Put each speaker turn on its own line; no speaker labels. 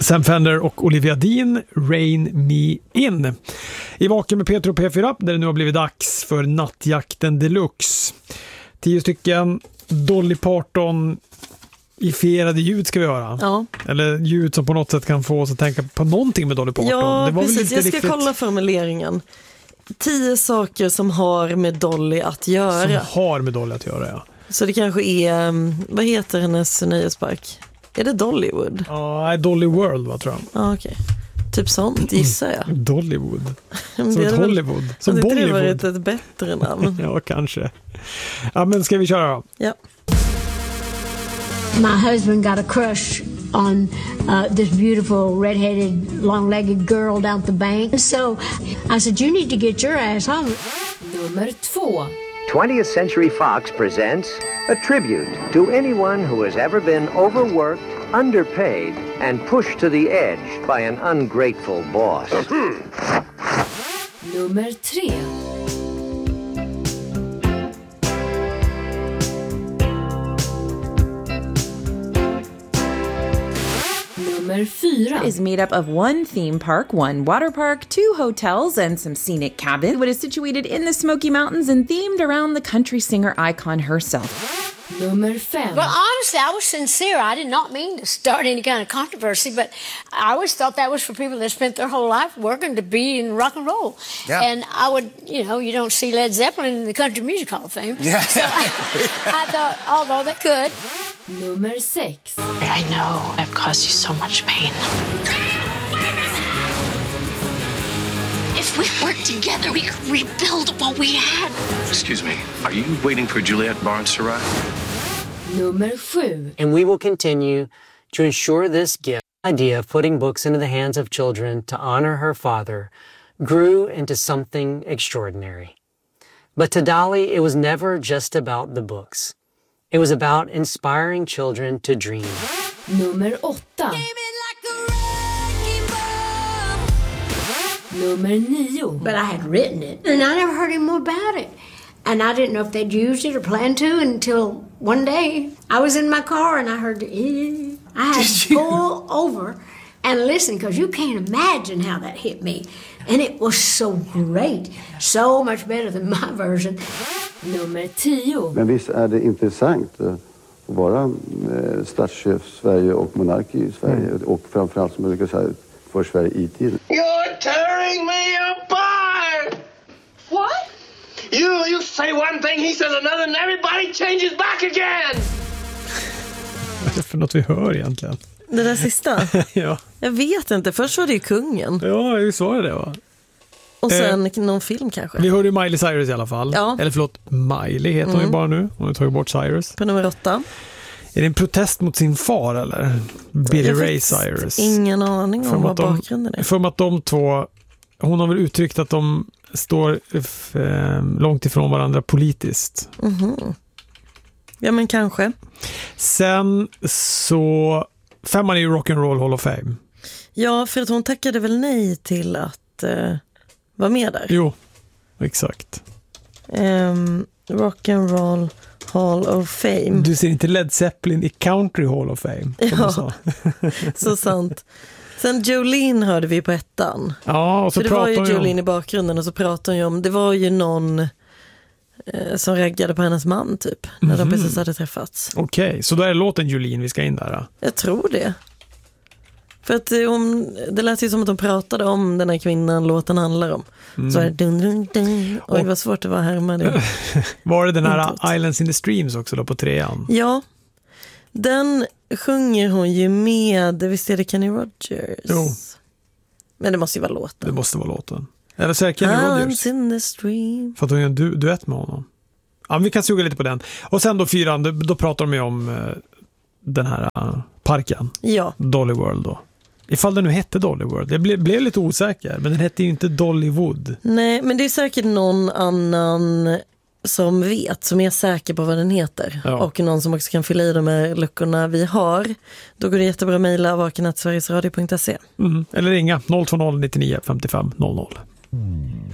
Sam Fender och Olivia Dean, Rain Me In. I Vaken med Peter och P4, där det nu har blivit dags för Nattjakten Deluxe. 10 stycken Dolly Parton-ifierade ljud ska vi höra.
Ja.
Eller ljud som på något sätt kan få oss att tänka på någonting med Dolly Parton.
Ja,
det var
precis.
Väl inte
jag ska
riktigt...
kolla formuleringen. 10 saker som har med Dolly att göra.
Som har med Dolly att göra, ja.
Så det kanske är, vad heter hennes nöjespark? Är det Dollywood?
Ja, Dolly World, vad tror jag.
Ja, okej. Typ sånt, gissar jag.
Dollywood. Som
det
ett Hollywood. Som
det
Bollywood.
Det varit ett bättre namn.
Ja, kanske. Ja, men ska vi köra då?
Ja.
My husband got a crush on this beautiful red-headed, long-legged girl down at the bank. So I said, you need to get your ass home.
Nummer 2.
20th Century Fox presents a tribute to anyone who has ever been overworked, underpaid, and pushed to the edge by an ungrateful boss.
Nummer 3. Nummer 4
is made up of 1 theme park, 1 water park, 2 hotels, and some scenic cabins. It is situated in the Smoky Mountains and themed around the country singer icon herself.
Nummer 5.
Well, honestly, I was sincere. I did not mean to start any kind of controversy, but I always thought that was for people that spent their whole life working to be in rock and roll. Yeah. And I would, you don't see Led Zeppelin in the Country Music Hall of Fame. Yeah. So I thought, although they could.
Nummer 6.
I know I've caused you so much pain.
If we worked together, we could rebuild what we had.
Excuse me, are you waiting for Juliette Barnes to arrive?
Nummer 7.
And we will continue to ensure this gift, idea of putting books into the hands of children to honor her father, grew into something extraordinary. But to Dolly, it was never just about the books. It was about inspiring children to dream.
Nummer 8. Nummer 9.
But I had written it, and I never heard any more about it. And I didn't know if they'd used it or planned to until one day I was in my car and I heard the I had to pull over and listen, because you can't imagine how that hit me. And it was so great. So much better than my version.
Nummer 10.
Men visst är det intressant att vara statschef Sverige och monark i Sverige. Och framförallt, som jag brukar säga, för Sverige i tiden.
You're tearing me apart!
What?
You say one thing, he says another, and everybody changes back again!
Vad är det för något vi hör egentligen?
Det där sista?
Ja.
Jag vet inte, först var det ju kungen.
Ja, visst var det va?
Och sen någon film kanske.
Vi hörde ju Miley Cyrus i alla fall.
Ja.
Eller förlåt, Miley heter hon ju bara nu. Hon har tagit bort Cyrus.
På nummer 8.
Är det en protest mot sin far eller? Billy Ray Cyrus.
Ingen aning om vad bakgrunden är.
För att de två, hon har väl uttryckt att de står långt ifrån varandra politiskt.
Ja, men kanske.
Sen så 5 är ju Rock and Roll Hall of Fame.
Ja, för att hon tackade väl nej till att vara med där.
Jo, exakt.
Rock and Roll Hall of Fame.
Du ser inte Led Zeppelin i Country Hall of Fame.
Ja, så sant. Sen Jolene hörde vi på 1:an.
Ja, och så
för det var ju Jolene
om...
i bakgrunden, och så pratade hon ju om, det var ju någon som reagerade på hennes man typ, när de precis hade träffats.
Okej, så då är det låten Jolene vi ska in där då?
Jag tror det. För att det lät ju som att de pratade om den här kvinnan låten handlar om. Så är det dun, dun, dun. Oj, vad svårt det var här med det.
Var det den här Islands in the Streams också då på 3:an?
Ja, den sjunger hon ju med, visst är det Kenny Rogers?
Jo.
Men det måste ju vara låten.
Det måste vara låten. Eller så är det Kenny Rogers.
Islands in the Stream.
För att hon gör en duett med honom. Ja, men vi kan suga lite på den. Och sen då 4:an, då pratar de ju om den här parken.
Ja.
Dolly World då. Ifall den nu hette Dolly World. Jag blev lite osäker, men den hette ju inte Dollywood.
Nej, men det är säkert någon annan som vet, som är säker på vad den heter. Ja. Och någon som också kan fylla i de här luckorna vi har. Då går det jättebra att mejla vaken@sverigesradio.se.
Eller ringa 020 99 55 00.